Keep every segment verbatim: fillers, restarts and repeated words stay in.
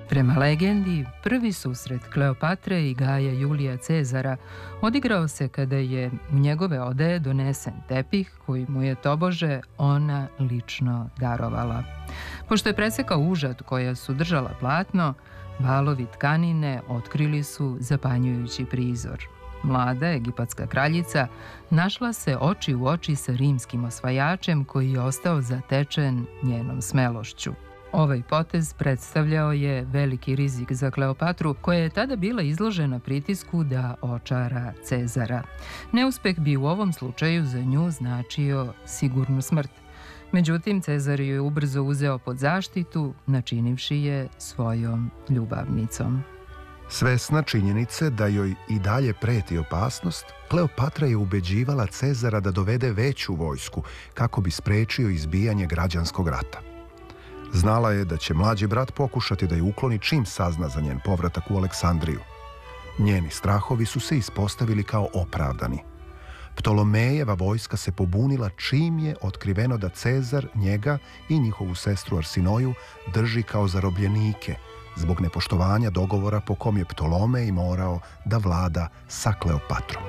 Prema legendi, prvi susret Kleopatre i Gaja Julija Cezara odigrao se kada je u njegove odaje donesen tepih koji mu je tobože ona lično darovala. Pošto je presekao užad koja su držala platno, valovi tkanine otkrili su zapanjujući prizor. Mlada egipatska kraljica našla se oči u oči sa rimskim osvajačem koji je ostao zatečen njenom smelošću. Ovaj potez predstavljao je veliki rizik za Kleopatru, koja je tada bila izložena pritisku da očara Cezara. Neuspeh bi u ovom slučaju za nju značio sigurnu smrt. Međutim, Cezar ju je ubrzo uzeo pod zaštitu, načinivši je svojom ljubavnicom. Svesna činjenice da joj i dalje preti opasnost, Kleopatra je ubeđivala Cezara da dovede veću vojsku kako bi sprečio izbijanje građanskog rata. Znala je da će mlađi brat pokušati da je ukloni čim sazna za njen povratak u Aleksandriju. Njeni strahovi su se ispostavili kao opravdani. Ptolomejeva vojska se pobunila čim je otkriveno da Cezar njega i njihovu sestru Arsinoju drži kao zarobljenike zbog nepoštovanja dogovora po kom je Ptolomej morao da vlada sa Kleopatrom.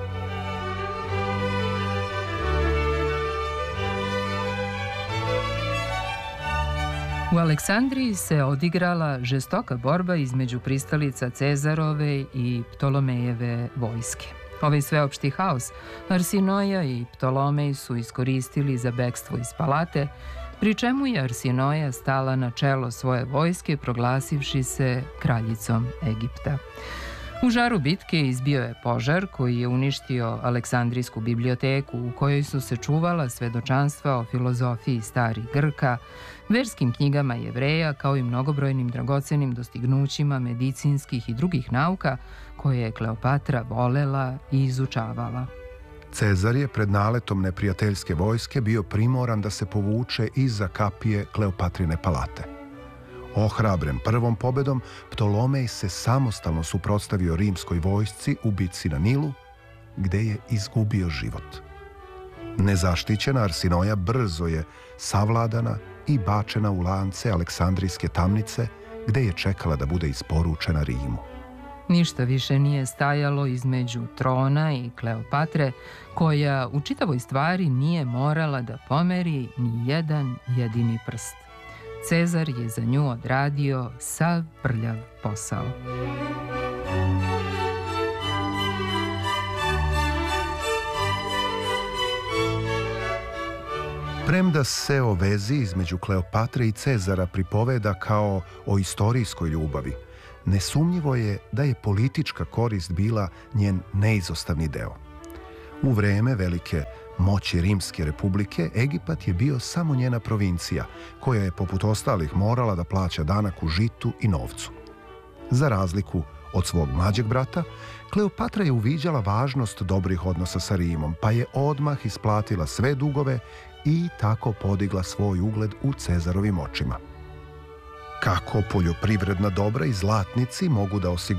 U Aleksandriji se odigrala žestoka borba između pristalica Cezarove i Ptolomejeve vojske. Ovaj sveopšti haos Arsinoja i Ptolomej su iskoristili za bekstvo iz palate, pri čemu je Arsinoja stala na čelo svoje vojske proglasivši se kraljicom Egipta. U žaru bitke izbio je požar koji je uništio Aleksandrijsku biblioteku u kojoj su se čuvala svedočanstva o filozofiji starih Grka, verskim knjigama Jevreja kao i mnogobrojnim dragocenim dostignućima medicinskih i drugih nauka koje je Kleopatra volela i izučavala. Cezar je pred naletom neprijateljske vojske bio primoran da se povuče iza kapije Kleopatrine palate. Ohrabren prvom pobedom, Ptolomej se samostalno suprotstavio rimskoj vojsci u bitci na Nilu, gde je izgubio život. Nezaštićena Arsinoja brzo je savladana i bačena u lance Aleksandrijske tamnice, gde je čekala da bude isporučena Rimu. Ništa više nije stajalo između trona i Kleopatre, koja u čitavoj stvari nije morala da pomeri ni jedan jedini prst. Cezar je za nju odradio sav prljav posao. Premda se o vezi između Kleopatre i Cezara pripoveda kao o istorijskoj ljubavi, nesumnjivo je da je politička korist bila njen neizostavni deo. U vreme velike moći Rimske republike, Egipat je bio samo njena provincija, koja je poput ostalih morala da plaća danak u žitu i novcu. Za razliku od svog mlađeg brata, Kleopatra je uviđala važnost dobrih odnosa sa Rimom, pa je odmah isplatila sve dugove i tako podigla svoj ugled u Cezarovim očima. Kako poljoprivredna dobra i zlatnici mogu da osiguraju